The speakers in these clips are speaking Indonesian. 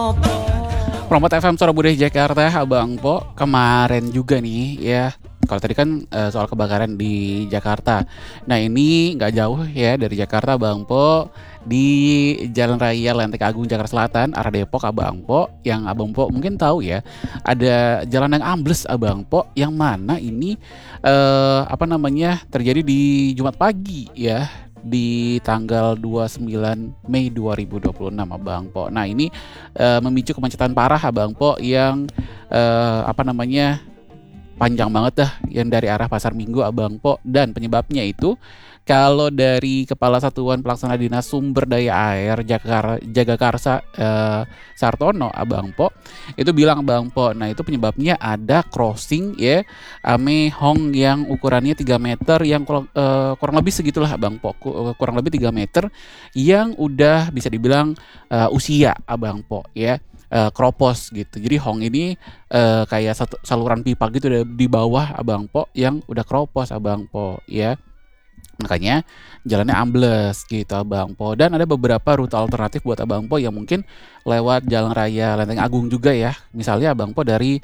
Promote FM Suara Budaya Jakarta, Abang Po. Kemarin juga nih ya, kalau tadi kan soal kebakaran di Jakarta. Nah ini nggak jauh ya dari Jakarta, Abang Po, di Jalan Raya Lenteng Agung Jakarta Selatan arah Depok, Abang Po. Yang Abang Po mungkin tahu ya, ada jalan yang ambles, Abang Po, yang mana ini terjadi di Jumat pagi ya, di tanggal 29 Mei 2026, Abang Po. Nah ini memicu kemacetan parah, Abang Po, yang panjang banget dah, yang dari arah Pasar Minggu, Abang Po. Dan penyebabnya itu, kalau dari Kepala Satuan Pelaksana Dinas Sumber Daya Air Jagakarsa Sartono, Abang Po, itu bilang, Abang Po, nah itu penyebabnya ada crossing ya, ame hong yang ukurannya 3 meter, yang kurang lebih segitulah, Abang Po, kurang lebih 3 meter, yang udah bisa dibilang usia, Abang Po ya, kropos gitu. Jadi hong ini kayak satu saluran pipa gitu di bawah, Abang Po, yang udah kropos, Abang Po ya. Makanya jalannya ambles gitu, Abang Po. Dan ada beberapa rute alternatif buat Abang Po yang mungkin lewat Jalan Raya Lenteng Agung juga ya. Misalnya Abang Po dari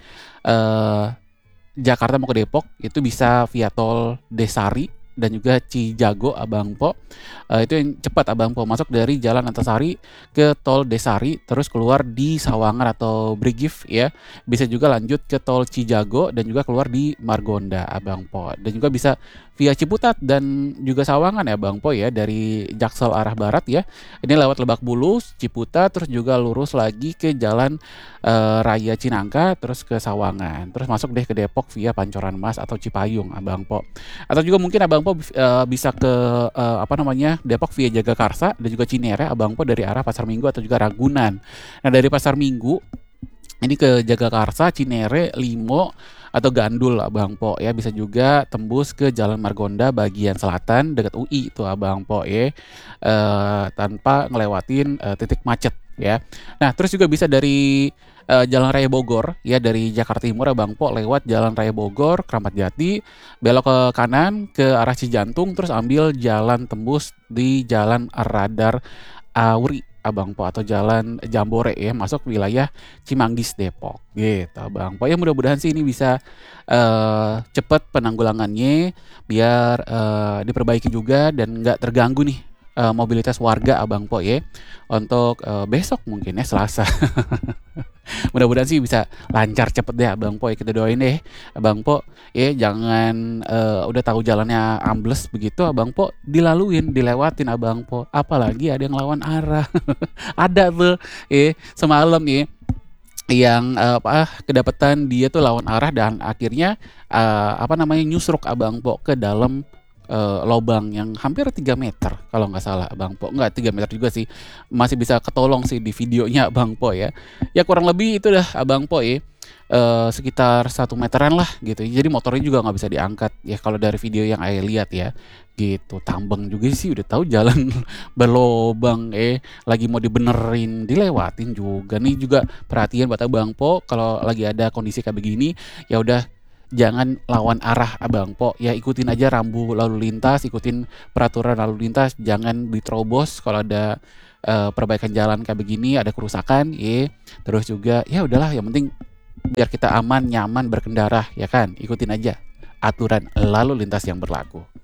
Jakarta mau ke Depok itu bisa via tol Desari dan juga Cijago, Abang Po. Itu yang cepat, Abang Po, masuk dari Jalan Antasari ke tol Desari, terus keluar di Sawangan atau Brigif ya. Bisa juga lanjut ke tol Cijago dan juga keluar di Margonda, Abang Po. Dan juga bisa via Ciputat dan juga Sawangan ya, Bang Po ya, dari Jaksel arah barat ya. Ini lewat Lebak Bulus, Ciputat, terus juga lurus lagi ke Jalan Raya Cinangka, terus ke Sawangan, terus masuk deh ke Depok via Pancoran Mas atau Cipayung, Abang Po. Atau juga mungkin Abang Po bisa ke Depok via Jagakarsa dan juga Cinere, Abang Po, dari arah Pasar Minggu atau juga Ragunan. Nah dari Pasar Minggu ini ke Jagakarsa, Cinere, Limo, atau Gandul, Abang Po ya. Bisa juga tembus ke Jalan Margonda bagian selatan dekat UI itu, Abang Po ya, tanpa ngelewatin titik macet ya. Nah terus juga bisa dari Jalan Raya Bogor ya, dari Jakarta Timur, Abang Po, lewat Jalan Raya Bogor, Keramat Jati, belok ke kanan ke arah Cijantung, terus ambil jalan tembus di Jalan Radar Auri, Abang Po, atau Jalan Jambore ya, masuk wilayah Cimanggis, Depok gitu, Abang Po. Ya mudah-mudahan sih ini bisa cepat penanggulangannya, biar diperbaiki juga dan nggak terganggu nih mobilitas warga, Abang Po ya, untuk besok mungkin ya, Selasa. Mudah-mudahan sih bisa lancar cepet deh, Abang Po ya, kita doain deh, Abang Po ya. Jangan udah tahu jalannya ambles begitu, Abang Po, dilewatin, Abang Po, apalagi ada yang lawan arah. Ada tuh semalam ya, yang kedapatan dia tuh lawan arah dan akhirnya nyusruk, Abang Po, ke dalam lobang yang hampir 3 meter kalau nggak salah, Abang Po. Nggak 3 meter juga sih, masih bisa ketolong sih di videonya, Abang Po ya. Ya kurang lebih itu dah, Abang Po ya, sekitar 1 meteran lah gitu. Jadi motornya juga nggak bisa diangkat ya kalau dari video yang saya lihat ya gitu. Tambang juga sih, udah tahu jalan berlobang lagi mau dibenerin, dilewatin juga. Nih juga perhatian buat Abang Po, kalau lagi ada kondisi kayak begini ya udah jangan lawan arah, Abang Po ya. Ikutin aja rambu lalu lintas, ikutin peraturan lalu lintas, jangan diterobos kalau ada perbaikan jalan kayak begini, ada kerusakan ya. Terus juga ya udahlah, yang penting biar kita aman nyaman berkendara ya kan, ikutin aja aturan lalu lintas yang berlaku.